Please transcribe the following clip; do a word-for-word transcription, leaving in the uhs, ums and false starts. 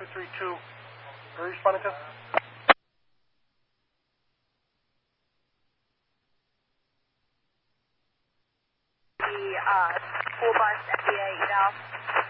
two three two. Where are you responding to? The uh, school bus, F B A, eval.